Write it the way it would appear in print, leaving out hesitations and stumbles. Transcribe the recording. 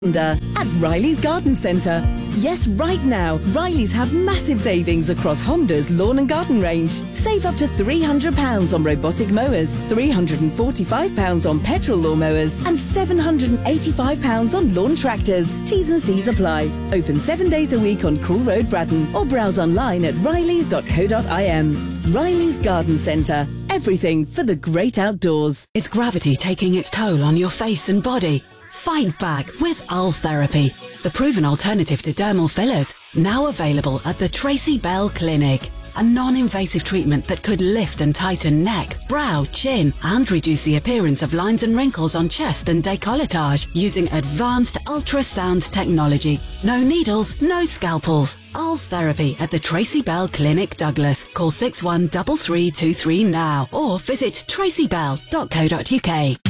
At Riley's Garden Centre. Yes, right now, Riley's have massive savings across Honda's lawn and garden range. Save up to £300 on robotic mowers, £345 on petrol lawnmowers, and £785 on lawn tractors. T's and C's apply. Open 7 days a week on Cool Road, Braddon, or browse online at rileys.co.im. Riley's Garden Centre. Everything for the great outdoors. Is gravity taking its toll on your face and body? Fight back with Ulf Therapy, the proven alternative to dermal fillers, now available at the Tracy Bell Clinic. A non-invasive treatment that could lift and tighten neck, brow, chin, and reduce the appearance of lines and wrinkles on chest and décolletage using advanced ultrasound technology. No needles, no scalpels. Ulf Therapy at the Tracy Bell Clinic, Douglas. Call 613323 now or visit tracybell.co.uk.